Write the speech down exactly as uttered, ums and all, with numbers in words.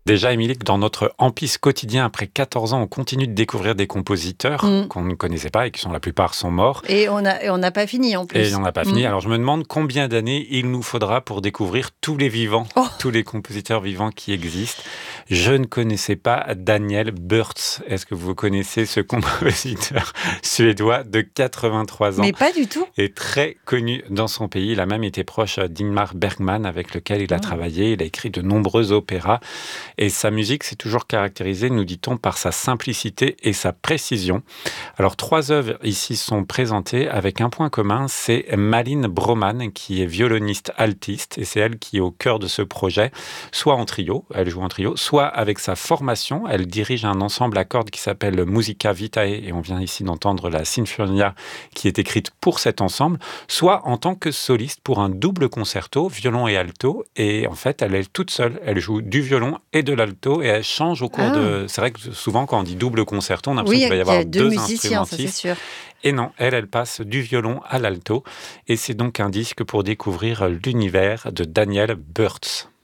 Déjà, Émilie, dans notre empise quotidien, après quatorze ans, on continue de découvrir des compositeurs Mmh. qu'on ne connaissait pas et qui sont la plupart sont morts. Et on a et on n'a pas fini en Et plus. on n'a pas Mmh. fini. Alors je me demande combien d'années il nous faudra pour découvrir tous les vivants, Oh! tous les compositeurs vivants qui existent. Je ne connaissais pas Daniel Bürtz. Est-ce que vous connaissez ce compositeur suédois de quatre-vingt-trois ans Mais pas du tout? et très connu dans son pays? Il a même été proche d'Ingmar Bergman avec lequel il a Ah. travaillé. Il a écrit de nombreux opéras. Et sa musique s'est toujours caractérisée, nous dit-on, par sa simplicité et sa précision. Alors, trois œuvres ici sont présentées avec un point commun, c'est Malin Broman, qui est violoniste altiste, et c'est elle qui est au cœur de ce projet, soit en trio, elle joue en trio, soit avec sa formation, elle dirige un ensemble à cordes qui s'appelle Musica Vitae, et on vient ici d'entendre la Sinfonia qui est écrite pour cet ensemble, soit en tant que soliste pour un double concerto, violon et alto, et en fait, elle est toute seule, elle joue du violon et de l'alto, et elle change au cours Ah. de... C'est vrai que souvent, quand on dit double concerto, on a l'impression Oui, qu'il va y il y avoir a deux deux musiciens, ça c'est instrumentistes. sûr. Et non, elle, elle passe du violon à l'alto. Et c'est donc un disque pour découvrir l'univers de Daniel Bürtz.